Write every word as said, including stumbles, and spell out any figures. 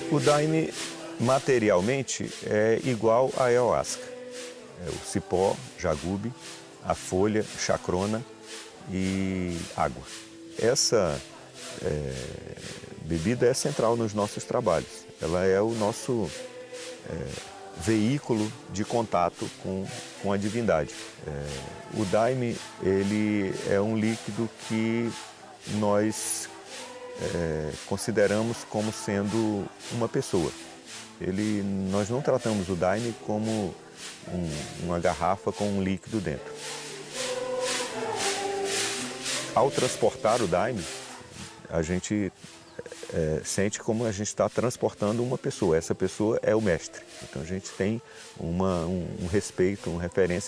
O daime, materialmente, é igual à ayahuasca. É o cipó, jagube, a folha, chacrona e água. Essa é, bebida é central nos nossos trabalhos. Ela é o nosso é, veículo de contato com, com a divindade. É, o daime, ele é um líquido que nós é, consideramos como sendo uma pessoa. Ele, nós não tratamos o daime como um, uma garrafa com um líquido dentro. Ao transportar o daime, a gente é, sente como a gente está transportando uma pessoa. Essa pessoa é o mestre. Então a gente tem uma, um, um respeito, uma referência